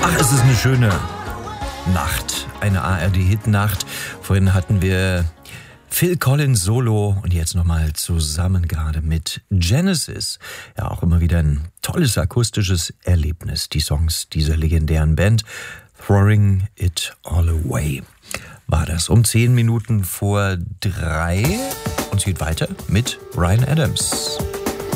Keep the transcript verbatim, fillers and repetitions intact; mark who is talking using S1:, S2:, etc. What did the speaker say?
S1: Ach, es ist eine schöne Nacht, eine A R D-Hit-Nacht. Vorhin hatten wir Phil Collins Solo und jetzt nochmal zusammen gerade mit Genesis. Ja, auch immer wieder ein tolles akustisches Erlebnis, die Songs dieser legendären Band. Throwing It All Away war das um zehn Minuten vor drei. Und es geht weiter mit Bryan Adams.